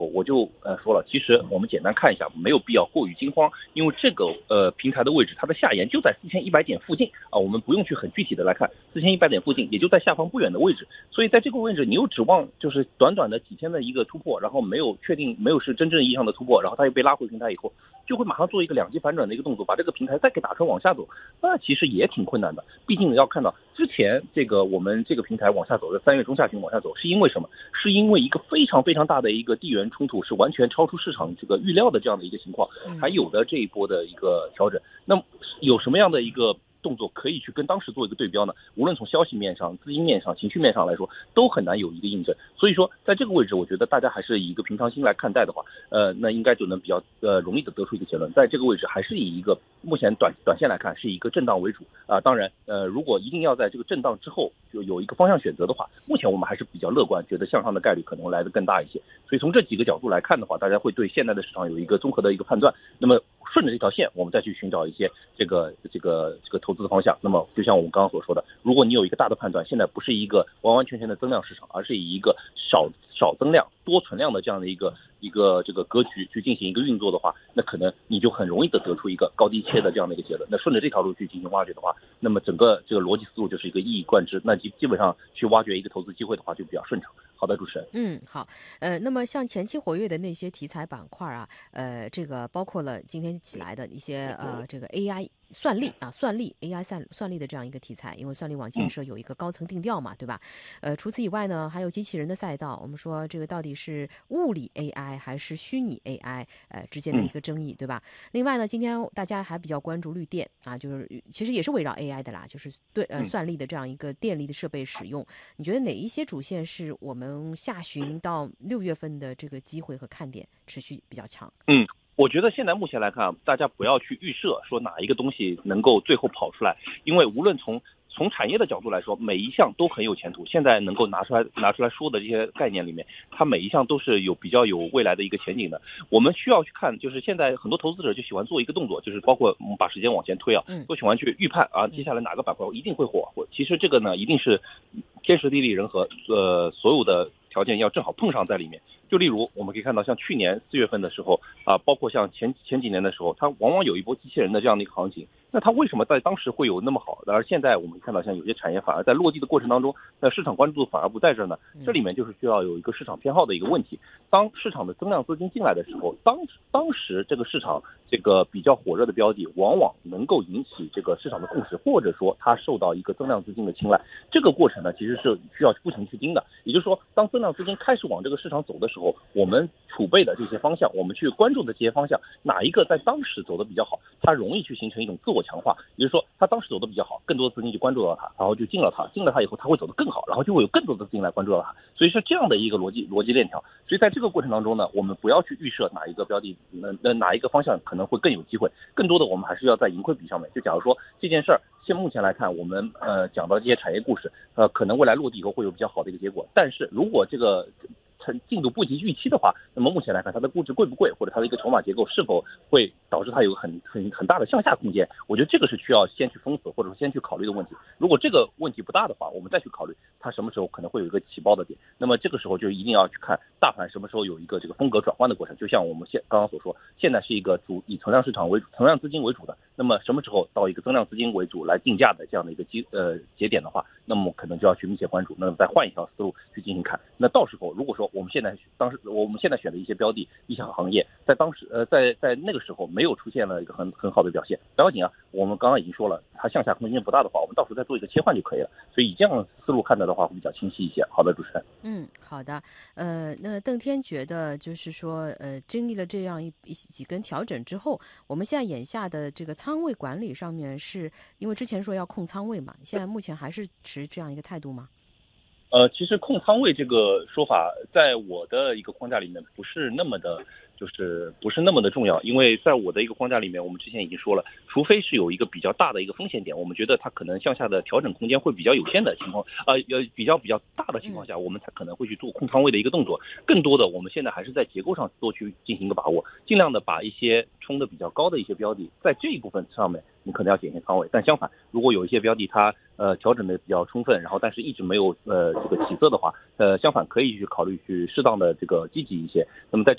我就说了，其实我们简单看一下，没有必要过于惊慌，因为这个平台的位置，它的下沿就在4100点附近啊，我们不用去很具体的来看4100点附近，也就在下方不远的位置，所以在这个位置你又指望就是短短的几天的一个突破，然后没有确定没有是真正意义上的突破，然后它又被拉回平台以后，就会马上做一个两极反转的一个动作，把这个平台再给打成往下走，那其实也挺困难的。毕竟要看到之前这个我们这个平台往下走的3月中下旬往下走，是因为什么？是因为一个非常非常大的一个地缘冲突，是完全超出市场这个预料的这样的一个情况，还有的这一波的一个调整。那么有什么样的一个动作可以去跟当时做一个对标呢？无论从消息面上、资金面上、情绪面上来说，都很难有一个印证。所以说，在这个位置，我觉得大家还是以一个平常心来看待的话，那应该就能比较容易的得出一个结论。在这个位置，还是以一个目前短线来看是以一个震荡为主啊。当然，如果一定要在这个震荡之后就有一个方向选择的话，目前我们还是比较乐观，觉得向上的概率可能来得更大一些。所以从这几个角度来看的话，大家会对现在的市场有一个综合的一个判断。那么顺着这条线，我们再去寻找一些这个投资的方向。那么就像我们刚刚所说的，如果你有一个大的判断，现在不是一个完完全全的增量市场，而是以一个少增量多存量的这样的一个这个格局去进行一个运作的话，那可能你就很容易的得出一个高低切的这样的一个结论。那顺着这条路去进行挖掘的话，那么整个这个逻辑思路就是一个一以贯之，那基本上去挖掘一个投资机会的话就比较顺畅。好的，主持人。 好，那么像前期活跃的那些题材板块啊，这个包括了今天起来的一些这个 AI。算力 AI 算力的这样一个题材，因为算力网建设有一个高层定调嘛，对吧？除此以外呢，还有机器人的赛道，我们说这个到底是物理 AI 还是虚拟 AI 之间的一个争议，对吧？另外呢，今天大家还比较关注绿电啊，就是其实也是围绕 AI 的啦，就是对算力的这样一个电力的设备使用，你觉得哪一些主线是我们下旬到6月份的这个机会和看点持续比较强？ 我觉得现在目前来看，大家不要去预设说哪一个东西能够最后跑出来，因为无论从产业的角度来说，每一项都很有前途。现在能够拿出来说的这些概念里面，它每一项都是比较有未来的一个前景的。我们需要去看，就是现在很多投资者就喜欢做一个动作，就是包括我们把时间往前推啊，都喜欢去预判啊，接下来哪个板块一定会火。其实这个呢，一定是天时地利人和，所有的条件要正好碰上在里面。就例如我们可以看到，像去年4月份的时候啊，包括像前几年的时候，它往往有一波机器人的这样的一个行情。那它为什么在当时会有那么好？而现在我们看到，像有些产业反而在落地的过程当中，那市场关注度反而不在这儿呢？这里面就是需要有一个市场偏好的一个问题。当市场的增量资金进来的时候，当时这个市场这个比较火热的标的，往往能够引起这个市场的共识，或者说它受到一个增量资金的青睐。这个过程呢，其实是需要不停去盯的。也就是说，当增量资金开始往这个市场走的时候，我们储备的这些方向，我们去关注的这些方向，哪一个在当时走的比较好，它容易去形成一种自我强化。也就是说，它当时走的比较好，更多的资金就关注到它，然后就进了它以后，它会走得更好，然后就会有更多的资金来关注到它。所以是这样的一个逻辑链条。所以在这个过程当中呢，我们不要去预设哪一个标的，哪一个方向可能会更有机会。更多的我们还是要在盈亏比上面。就假如说这件事儿，目前来看，我们讲到这些产业故事，可能未来落地以后会有比较好的一个结果。但是如果这个进度不及预期的话，那么目前来看，它的估值贵不贵，或者它的一个筹码结构是否会导致它有很大的向下空间，我觉得这个是需要先去封死，或者说先去考虑的问题。如果这个问题不大的话，我们再去考虑它什么时候可能会有一个起爆的点。那么这个时候就一定要去看大盘什么时候有一个这个风格转换的过程。就像我们刚刚所说，现在是一个以存量市场为主、存量资金为主的，那么什么时候到一个增量资金为主来定价的这样的一个节点的话，那么可能就要去密切关注，那么再换一条思路去进行看。那到时候如果说我们现在选的一些标的、一些行业，在当时在那个时候没有出现了一个很好的表现，不要紧啊，我们刚刚已经说了，它向下空间不大的话，我们到时候再做一个切换就可以了。所以以这样的思路看待的话，会比较清晰一些。好的，主持人。 好的。那邓天觉得就是说，经历了这样几根调整之后，我们现在眼下的这个仓位管理上面，是因为之前说要控仓位嘛，现在目前还是持这样一个态度吗？ 其实控仓位这个说法，在我的一个框架里面不是那么的重要，因为在我的一个框架里面，我们之前已经说了，除非是有一个比较大的一个风险点，我们觉得它可能向下的调整空间会比较有限的情况，比较大的情况下，我们才可能会去做控仓位的一个动作。更多的，我们现在还是在结构上做去进行一个把握，尽量的把一些冲的比较高的一些标的，在这一部分上面，你可能要减轻仓位。但相反，如果有一些标的它调整的比较充分，然后但是一直没有这个起色的话，相反可以去考虑去适当的这个积极一些。那么在